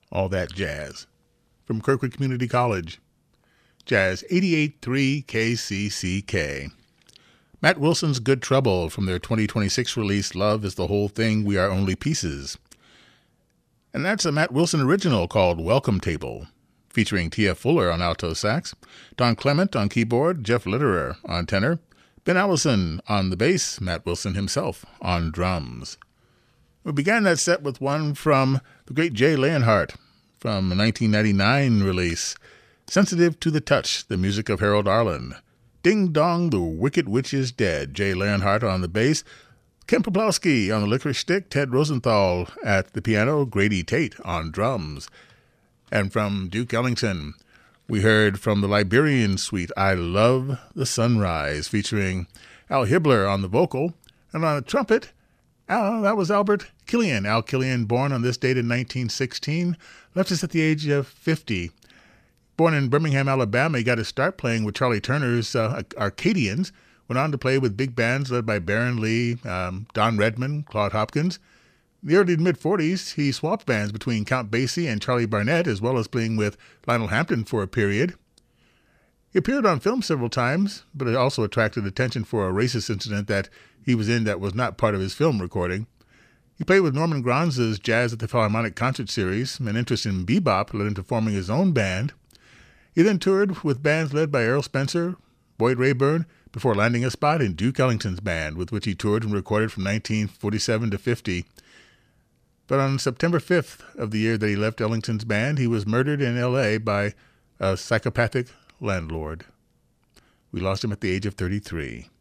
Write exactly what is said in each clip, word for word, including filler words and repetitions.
All that jazz. From Kirkwood Community College. Jazz eighty-eight point three K C C K. Matt Wilson's Good Trouble from their twenty twenty-six release Love is the Whole Thing, We Are Only Pieces. And that's a Matt Wilson original called Welcome Table, featuring T F Fuller on alto sax, Don Clement on keyboard, Jeff Litterer on tenor, Ben Allison on the bass, Matt Wilson himself on drums. We began that set with one from the great Jay Leonhardt from a nineteen ninety-nine release, Sensitive to the Touch, the music of Harold Arlen. Ding Dong, the Wicked Witch is Dead, Jay Leonhardt on the bass, Ken Poplowski on the licorice stick, Ted Rosenthal at the piano, Grady Tate on drums. And from Duke Ellington, we heard from the Liberian suite, I Love the Sunrise, featuring Al Hibbler on the vocal, and on the trumpet, Al, that was Albert Killian. Al Killian, born on this date in nineteen sixteen, left us at the age of fifty. Born in Birmingham, Alabama, he got his start playing with Charlie Turner's uh, Arcadians, went on to play with big bands led by Baron Lee, um, Don Redman, Claude Hopkins. In the early to mid-forties, he swapped bands between Count Basie and Charlie Barnett, as well as playing with Lionel Hampton for a period. He appeared on film several times, but it also attracted attention for a racist incident that he was in that was not part of his film recording. He played with Norman Granz's Jazz at the Philharmonic concert series. An interest in bebop led him to forming his own band. He then toured with bands led by Errol Spencer, Boyd Rayburn, before landing a spot in Duke Ellington's band, with which he toured and recorded from nineteen forty-seven to fifty. But on September fifth of the year that he left Ellington's band, he was murdered in L A by a psychopathic landlord. We lost him at the age of thirty-three.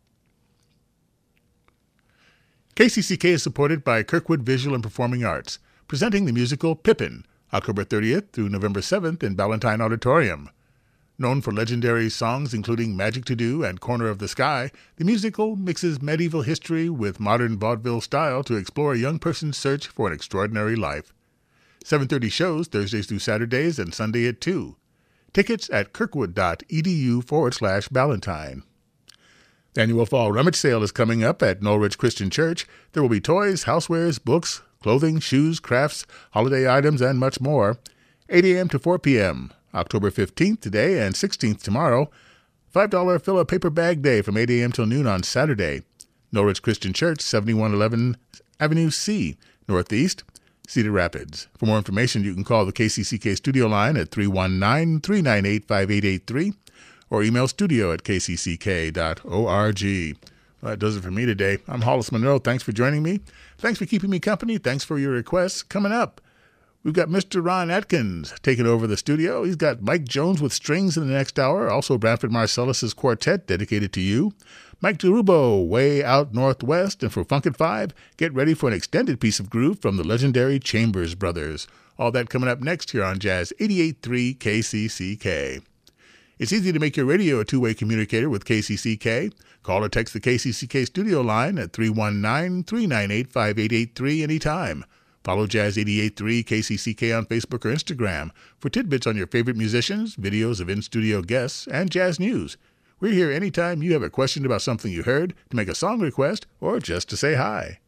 K C C K is supported by Kirkwood Visual and Performing Arts, presenting the musical Pippin, October thirtieth through November seventh in Ballantine Auditorium. Known for legendary songs including Magic to Do and Corner of the Sky, the musical mixes medieval history with modern vaudeville style to explore a young person's search for an extraordinary life. seven thirty shows Thursdays through Saturdays and Sunday at two. Tickets at kirkwood.edu forward slash Ballantine. The annual fall rummage sale is coming up at Norwich Christian Church. There will be toys, housewares, books, clothing, shoes, crafts, holiday items, and much more. eight a.m. to four p.m. October fifteenth today and sixteenth tomorrow. five dollars fill a paper bag day from eight a.m. till noon on Saturday. Norwich Christian Church, seventy-one eleven Avenue C, Northeast, Cedar Rapids. For more information, you can call the K C C K studio line at three one nine, three nine eight, five eight eight three or email studio at k c c k dot org. Well, that does it for me today. I'm Hollis Monroe. Thanks for joining me. Thanks for keeping me company. Thanks for your requests. Coming up, we've got Mister Ron Atkins taking over the studio. He's got Mike Jones with strings in the next hour. Also, Branford Marcellus's quartet dedicated to you. Mike DeRubo, way out northwest. And for Funk at Five, get ready for an extended piece of groove from the legendary Chambers Brothers. All that coming up next here on Jazz eighty-eight point three K C C K. It's easy to make your radio a two-way communicator with K C C K. Call or text the K C C K studio line at three one nine, three nine eight, five eight eight three anytime. Follow Jazz eighty-eight point three K C C K on Facebook or Instagram for tidbits on your favorite musicians, videos of in-studio guests, and jazz news. We're here anytime you have a question about something you heard, to make a song request, or just to say hi.